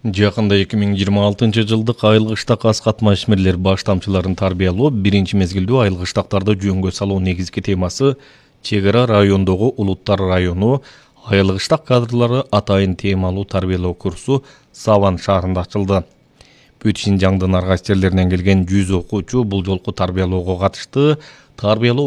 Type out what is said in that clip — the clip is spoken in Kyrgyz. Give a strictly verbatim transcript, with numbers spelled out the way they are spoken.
Жакында эки миң жыйырма алтынчы жылдык айылгы ыштак аз катма ишмерлер баш тамчыларын тарбиялоо биринчи мезгилдүү айылгы ыштактарды жөнгө салуу негизги темасы чек ара райондогу Улуттар району айылгы ыштак кадрлары атайын темалуу тарбиялоо курсу Саван шаарында ачылды. Бүт Шинжаңдын ар кайсы жерлеринен келген жүз окуучу бул жолку тарбиялоого катышты. Тарбиялоо